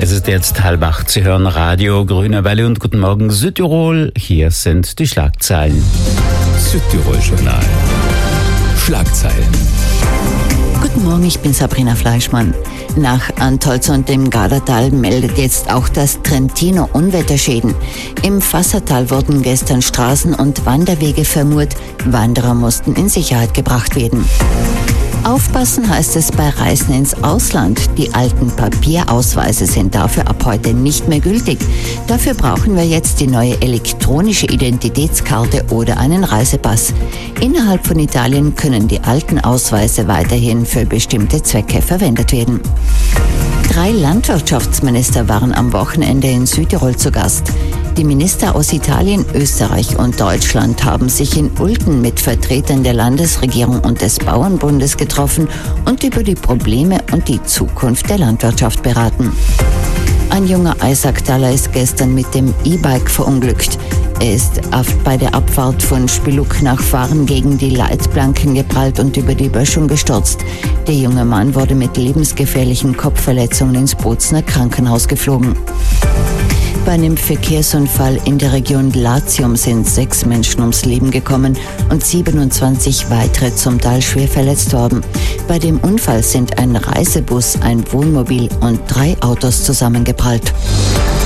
Es ist jetzt 7:30. Sie hören Radio Grüne Welle und guten Morgen Südtirol. Hier sind die Schlagzeilen. Südtirol-Journal. Schlagzeilen. Guten Morgen, ich bin Sabrina Fleischmann. Nach Antolz und dem Gardatal meldet jetzt auch das Trentino Unwetterschäden. Im Fassertal wurden gestern Straßen und Wanderwege vermurt. Wanderer mussten in Sicherheit gebracht werden. Aufpassen heißt es bei Reisen ins Ausland. Die alten Papierausweise sind dafür ab heute nicht mehr gültig. Dafür brauchen wir jetzt die neue elektronische Identitätskarte oder einen Reisepass. Innerhalb von Italien können die alten Ausweise weiterhin für bestimmte Zwecke verwendet werden. 3 Landwirtschaftsminister waren am Wochenende in Südtirol zu Gast. Die Minister aus Italien, Österreich und Deutschland haben sich in Ulten mit Vertretern der Landesregierung und des Bauernbundes getroffen und über die Probleme und die Zukunft der Landwirtschaft beraten. Ein junger Eisacktaler ist gestern mit dem E-Bike verunglückt. Er ist bei der Abfahrt von Spiluk nach Fahren gegen die Leitplanken geprallt und über die Böschung gestürzt. Der junge Mann wurde mit lebensgefährlichen Kopfverletzungen ins Bozner Krankenhaus geflogen. Bei einem Verkehrsunfall in der Region Latium sind 6 Menschen ums Leben gekommen und 27 weitere zum Teil schwer verletzt worden. Bei dem Unfall sind ein Reisebus, ein Wohnmobil und 3 Autos zusammengeprallt.